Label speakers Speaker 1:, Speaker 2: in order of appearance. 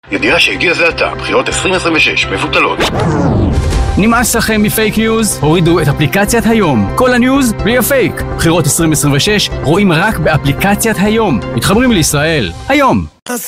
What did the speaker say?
Speaker 1: ידיעה שהגיע זה עתה, בחירות 2026 מבוטלות.
Speaker 2: נמאס לכם מפייק ניוז? הורידו את אפליקציית היום. כל הניוז בלי הפייק. בחירות 2026 רואים רק באפליקציית היום. מתחברים לישראל. היום.